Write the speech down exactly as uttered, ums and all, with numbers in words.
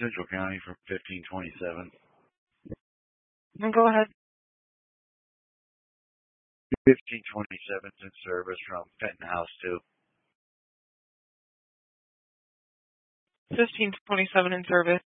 Central County for fifteen twenty-seven. Go ahead. fifteen twenty-seven is in service from Fenton House two. fifteen twenty-seven in service.